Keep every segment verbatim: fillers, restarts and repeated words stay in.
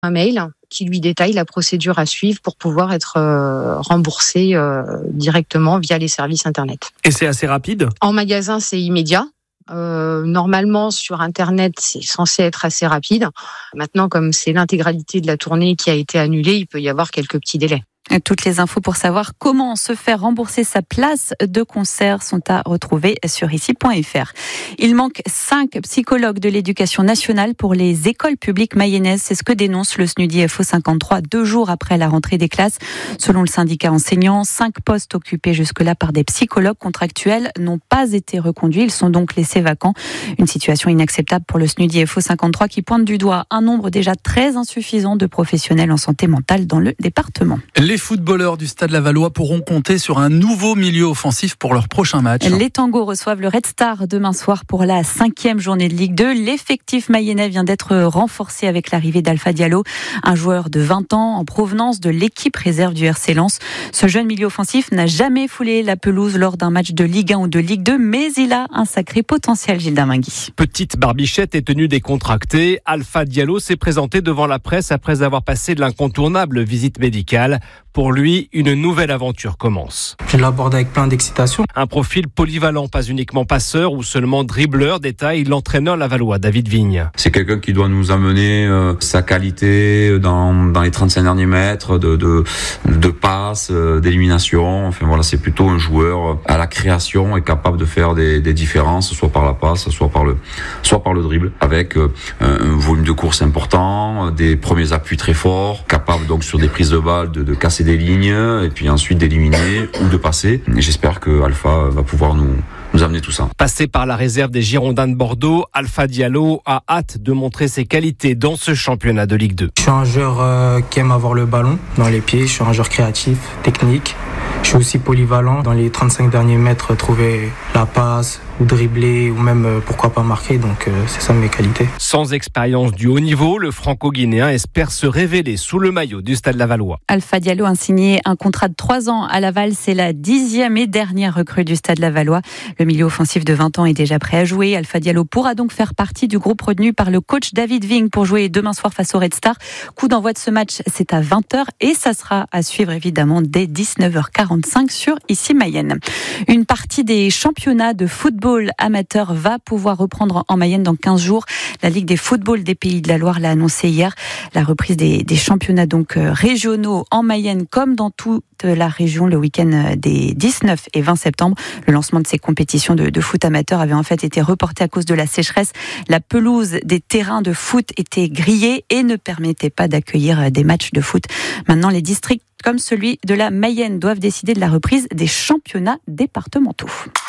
un mail qui lui détaille la procédure à suivre pour pouvoir être euh, remboursé euh, directement via les services Internet. Et c'est assez rapide ? En magasin, c'est immédiat. Euh, normalement, sur Internet, c'est censé être assez rapide. Maintenant, comme c'est l'intégralité de la tournée qui a été annulée, il peut y avoir quelques petits délais. Toutes les infos pour savoir comment se faire rembourser sa place de concert sont à retrouver sur ici point f r. Il manque cinq psychologues de l'éducation nationale pour les écoles publiques mayennaises. C'est ce que dénonce le SNUDI F O cinquante-trois deux jours après la rentrée des classes. Selon le syndicat enseignant, cinq postes occupés jusque-là par des psychologues contractuels n'ont pas été reconduits. Ils sont donc laissés vacants. Une situation inacceptable pour le SNUDI F O cinquante-trois qui pointe du doigt un nombre déjà très insuffisant de professionnels en santé mentale dans le département. Les footballeurs du Stade Lavallois pourront compter sur un nouveau milieu offensif pour leur prochain match. Les Tangos reçoivent le Red Star demain soir pour la cinquième journée de Ligue deux. L'effectif mayennais vient d'être renforcé avec l'arrivée d'Alpha Diallo, un joueur de vingt ans en provenance de l'équipe réserve du R C Lens. Ce jeune milieu offensif n'a jamais foulé la pelouse lors d'un match de Ligue un ou de Ligue deux, mais il a un sacré potentiel, Gilles Darmingui. Petite barbichette et tenue décontractée, Alpha Diallo s'est présenté devant la presse après avoir passé de l'incontournable visite médicale. Pour lui, une nouvelle aventure commence. Je l'aborde avec plein d'excitation. Un profil polyvalent, pas uniquement passeur ou seulement dribbleur, détaille l'entraîneur lavallois David Vigne. C'est quelqu'un qui doit nous amener euh, sa qualité dans, dans les trente-cinq derniers mètres de, de, de passes, euh, d'élimination. Enfin voilà, c'est plutôt un joueur à la création et capable de faire des, des différences, soit par la passe, soit par le, soit par le dribble, avec euh, un volume de course important, des premiers appuis très forts, capable donc sur des prises de balles de, de casser des lignes et puis ensuite d'éliminer ou de passer. Et j'espère que Alpha va pouvoir nous nous amener tout ça. Passé par la réserve des Girondins de Bordeaux, Alpha Diallo a hâte de montrer ses qualités dans ce championnat de Ligue deux. Je suis un joueur euh, qui aime avoir le ballon dans les pieds, je suis un joueur créatif, technique. Je suis aussi polyvalent. Dans les trente-cinq derniers mètres, trouver la passe ou dribbler ou même euh, pourquoi pas marquer. Donc euh, c'est ça mes qualités. Sans expérience du haut niveau, le franco-guinéen espère se révéler sous le maillot du Stade Lavallois. Alpha Diallo a signé un contrat de trois ans à Laval. C'est la dixième et dernière recrue du Stade Lavallois. Le milieu offensif de vingt ans est déjà prêt à jouer. Alpha Diallo pourra donc faire partie du groupe retenu par le coach David Vigne pour jouer demain soir face au Red Star. Coup d'envoi de ce match, c'est à vingt heures et ça sera à suivre évidemment dès dix-neuf heures quarante-cinq sur Ici Mayenne. Une partie des championnats de football amateur va pouvoir reprendre en Mayenne dans quinze jours. La Ligue des footballs des Pays de la Loire l'a annoncé hier. La reprise des, des championnats donc régionaux en Mayenne comme dans toute la région le week-end des dix-neuf et vingt septembre. Le lancement de ces compétitions de, de foot amateur avait en fait été reporté à cause de la sécheresse. La pelouse des terrains de foot était grillée et ne permettait pas d'accueillir des matchs de foot. Maintenant, les districts comme celui de la Mayenne doivent décider de la reprise des championnats départementaux.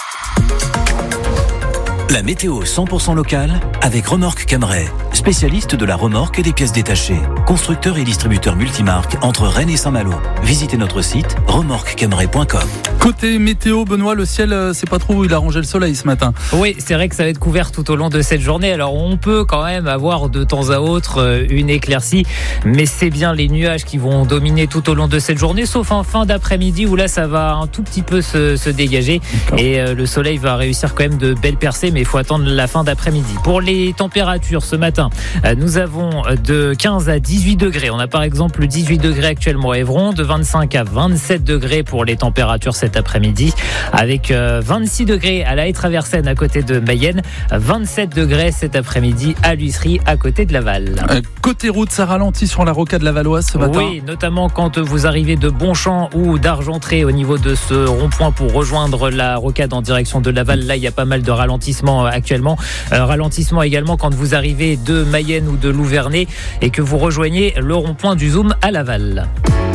La météo cent pour cent locale avec Remorque Camray, spécialiste de la remorque et des pièces détachées. Constructeur et distributeur multimarque entre Rennes et Saint-Malo. Visitez notre site remorque camray point com. Côté météo, Benoît, le ciel, c'est pas trop où il a rangé le soleil ce matin. Oui, c'est vrai que ça va être couvert tout au long de cette journée. Alors on peut quand même avoir de temps à autre une éclaircie, mais c'est bien les nuages qui vont dominer tout au long de cette journée, sauf en fin d'après-midi où là ça va un tout petit peu se, se dégager. D'accord. Et euh, le soleil va réussir quand même de belles percées, mais il faut attendre la fin d'après-midi. Pour les températures ce matin, euh, nous avons de quinze à dix-huit degrés. On a par exemple dix-huit degrés actuellement à Évron, de vingt-cinq à vingt-sept degrés pour les températures cet après-midi, avec euh, vingt-six degrés à la Haye-Traversenne à côté de Mayenne, vingt-sept degrés cet après-midi à L'Huisserie à côté de Laval. Euh, côté route, ça ralentit sur la rocade lavalloise ce matin. Oui, notamment quand vous arrivez de Bonchamp ou d'Argentré au niveau de ce rond-point pour rejoindre la rocade en direction de Laval. Là, il y a pas mal de ralentissement actuellement. Euh, ralentissement également quand vous arrivez de Mayenne ou de Louvernay et que vous rejoignez le rond-point du Zoom à Laval.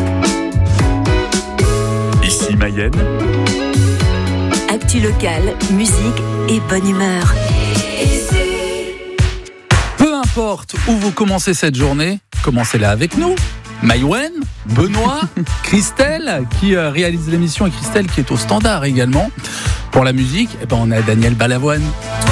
Ici Mayenne. Actu locale, musique et bonne humeur. Peu importe où vous commencez cette journée, commencez-la avec nous. Maïwen, Benoît, Christelle qui euh, réalise l'émission et Christelle qui est au standard également. Pour la musique, eh ben, on a Daniel Balavoine.